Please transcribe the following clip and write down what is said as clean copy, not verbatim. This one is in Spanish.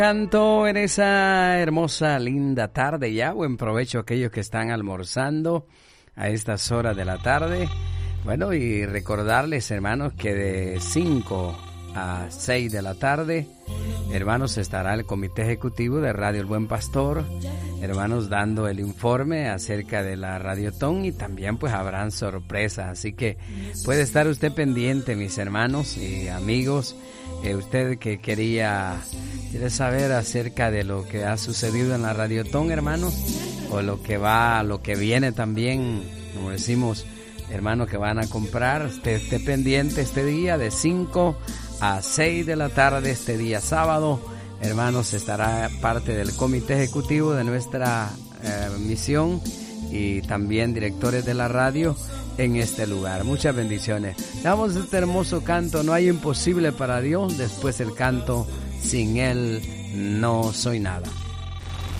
Canto en esa hermosa, linda tarde ya. Buen provecho a aquellos que están almorzando a estas horas de la tarde. Bueno, y recordarles, hermanos, que de 5 a 6 de la tarde, hermanos, estará el Comité Ejecutivo de Radio El Buen Pastor, hermanos, dando el informe acerca de la Radiotón, y también pues habrán sorpresas, así que puede estar usted pendiente, mis hermanos y amigos. Usted que quiere saber acerca de lo que ha sucedido en la Radiotón, hermanos, o lo que viene también, como decimos, hermanos, que van a comprar, esté pendiente este día de 5 a 6 de la tarde, este día sábado, hermanos, estará parte del comité ejecutivo de nuestra misión y también directores de la radio en este lugar. Muchas bendiciones. Damos este hermoso canto, No hay imposible para Dios, después el canto Sin Él no soy nada.